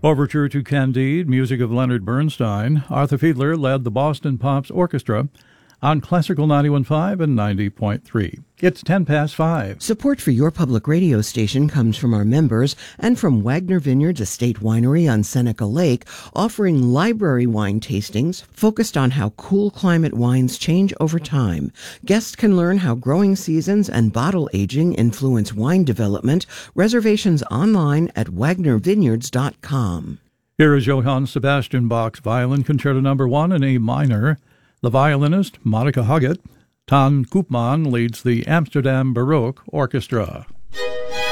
Overture to Candide, music of Leonard Bernstein. Arthur Fiedler led the Boston Pops Orchestra on Classical 91.5 and 90.3. It's 5:10. Support for your public radio station comes from our members and from Wagner Vineyards Estate Winery on Seneca Lake, offering library wine tastings focused on how cool climate wines change over time. Guests can learn how growing seasons and bottle aging influence wine development. Reservations online at wagnervineyards.com. Here is Johann Sebastian Bach's Violin Concerto No. 1 in A minor. The violinist, Monica Huggett. Tan Koopman leads the Amsterdam Baroque Orchestra.